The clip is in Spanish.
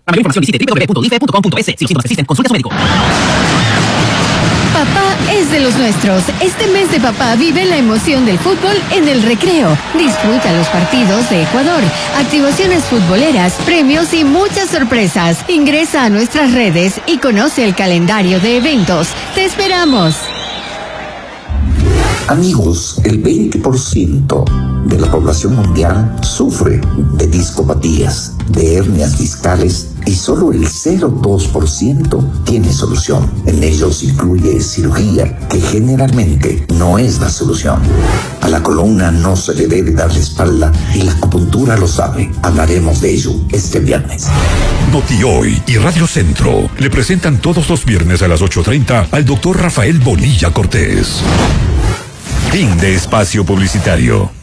Para mayor información visite www.dife.com.es. Si los síntomas persisten, consulte a su médico. Papá es de los nuestros. Este mes de papá vive la emoción del fútbol en el recreo. Disfruta los partidos de Ecuador, activaciones futboleras, premios y muchas sorpresas. Ingresa a nuestras redes y conoce el calendario de eventos. ¡Te esperamos! Amigos, el 20% de la población mundial sufre de discopatías, de hernias discales, y solo el 0,2% tiene solución. En ellos incluye cirugía, que generalmente no es la solución. A la columna no se le debe dar la espalda y la acupuntura lo sabe. Hablaremos de ello este viernes. Noti-Hoy y Radio Centro le presentan todos los viernes a las 8:30 al doctor Rafael Bonilla Cortés. Fin de espacio publicitario.